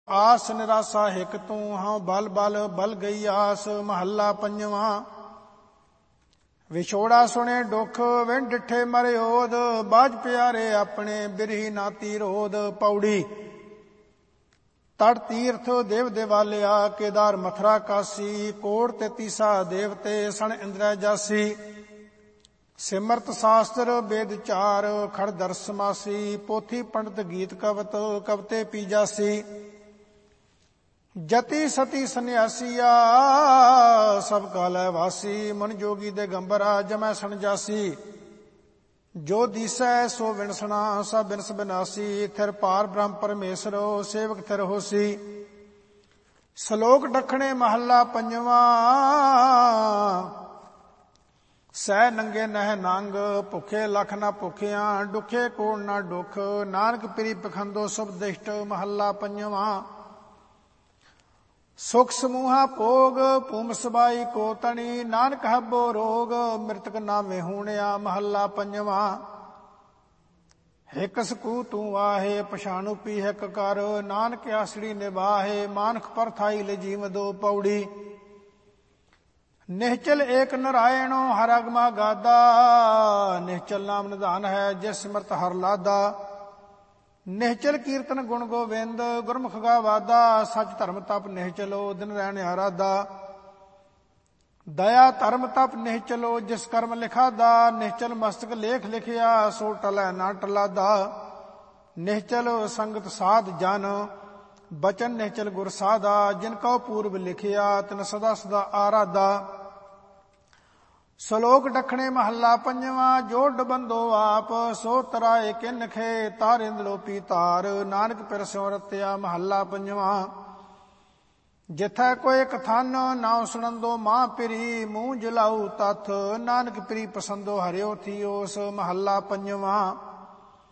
ਆਸ ਨਿਰਾਸਾ ਹਿਕ ਤੂੰ, ਹਾਂ ਬਲ ਬਲ ਬਲ ਗਈ ਆਸ। ਮਹੱਲਾ ਪੰਜਵਾਂ। ਵਿਛੋੜਾ ਸੁਣੇ ਦੁੱਖ ਵਿਣ ਡਿਠੇ ਮਰਿਓਦ, ਬਾਝ ਪਿਆਰੇ ਆਪਣੇ ਬਿਰਹੀ ਨਾਤੀ ਰੋਧ। ਪੌੜੀ। ਤੜ ਤੀਰਥ ਦੇਵ ਦੇਵਾਲਿਆ, ਕੇਦਾਰ ਮਥੁਰਾ ਕਾਸੀ। ਕੋਟ 33 ਦੇਵਤੇ ਸਣ ਇੰਦਰੈ ਜਾਸੀ। ਸਿਮਰਤ ਸ਼ਾਸਤਰ ਵੇਦ ਚਾਰ, ਖੜ ਦਰਸ ਸਮਾਸੀ। ਪੋਥੀ ਪੰਡਤ ਗੀਤ ਕਵਤ, ਕਵਤੇ ਪੀ ਜਾਸੀ। ਜਤੀ ਸਤੀ ਸੰਨਿਆਸੀਆ, ਸਭ ਕਾਲੈ ਵਾਸੀ। ਮਨ ਜੋਗੀ ਦੇ ਗੰਬਰਾ, ਜਮੈ ਸਣ ਜਾਸੀ। ਜੋ ਦੀਸੈ ਸੋ ਵਿਣਸਣਾ, ਸਭ ਬਿਨਸ ਬਿਨਾਸੀ। ਥਿਰ ਪਾਰ ਬ੍ਰਹਮ ਪਰਮੇਸ਼ਰੋ, ਸੇਵਕ ਥਿਰ ਹੋਸੀ। ਸ਼ਲੋਕ ਦੱਖਣੇ ਮਹੱਲਾ ਪੰਜਵਾਂ। ਸਹਿ ਨੰਗੇ ਨਹਿ ਨੰਗ, ਭੁੱਖੇ ਲਖ ਨਾ ਭੁੱਖਿਆਂ। ਡੁਖੇ ਕੋੜ ਨਾ ਡੁਖ, ਨਾਨਕ ਪ੍ਰੀ ਪਖੰਦੋ ਸੁਭ ਦਿਸ਼ਟ। ਮਹੱਲਾ ਪੰਜਵਾਂ। ਸੁਖ ਸਮੂਹਾ ਭੋਗ, ਭੂਮ ਸਬਾਈ ਕੋ ਤਣੀ। ਨਾਨਕ ਹੱਬੋ ਰੋਗ, ਮ੍ਰਿਤਕ ਨਾਵੇਂ ਹੂਣਿਆ। ਮਹੱਲਾ ਪੰਜਵਾਂ। ਹਿਕ ਸਕੂ ਤੂੰ ਆਹੇ, ਪਛਾਣੂ ਪੀ ਹਿਕ ਕਰ। ਨਾਨਕ ਆਸੜੀ ਨਿਵਾਹੇ, ਮਾਨਖ ਪਰਥਾਈ ਲੈ ਜੀਵਦੋ। ਪੌੜੀ। ਨਿਹਚਲ ਏਕ ਨਰਾਇਣੋ, ਹਰ ਅਗਮਾ ਗਾਦਾ। ਨਿਹਚਲ ਨਾਮ ਨਿਧਾਨ ਹੈ, ਜਿਸ ਸਿਮਰਤ ਹਰ ਲਾਦਾ। ਨਿਹਚਲ ਕੀਰਤਨ ਗੁਣ ਗੋਬਿੰਦ, ਗੁਰਮੁਖ ਗਾਵਾਦਾ। ਸਚ ਧਰਮ ਤਪ ਨਿਹਚਲੋ, ਦਿਨ ਰਹਿਣ ਆਰਾਧਾ। ਦਇਆ ਧਰਮ ਤਪ ਨਿਹਚਲੋ, ਜਿਸ ਕਰਮ ਲਿਖਾਦਾ। ਨਿਹਚਲ ਮਸਤਕ ਲੇਖ ਲਿਖਿਆ, ਸੋ ਟਲੈ ਨਾ ਟਲਾਦਾ। ਨਿਹਚਲ ਸੰਗਤ ਸਾਧ ਜਨ, ਬਚਨ ਨਿਹਚਲ ਗੁਰ ਸਾਧਾ। ਜਿਨ ਕਉ ਪੂਰਬ ਲਿਖਿਆ, ਤਿਨ ਸਦਾ ਸਦਾ ਆਰਾਧਾ। ਸ਼ਲੋਕ ਦੱਖਣੇ ਮਹੱਲਾ ਪੰਜਵਾਂ। ਜੋ ਡਬੰਦੋ ਆਪ, ਸੋ ਤਰਾਏ ਕਿਨਖੇ। ਤਾਰਿੰਦ ਲੋਪੀ ਤਾਰ, ਨਾਨਕ ਪਿਰ ਸਿਉ ਰਤਿਆ। ਮਹੱਲਾ ਪੰਜਵਾਂ। ਜਿਥੈ ਕੋਇ ਕਥਨ, ਨਾਉ ਸੁਣੰਦੋ ਮਾਂ ਪਿਰੀ। ਮੂੰਹ ਜਲਾਊ ਤਥ, ਨਾਨਕ ਪ੍ਰੀ ਪਸੰਦੋ ਹਰਿਓ ਥੀਓਸ। ਮਹੱਲਾ ਪੰਜਵਾਂ।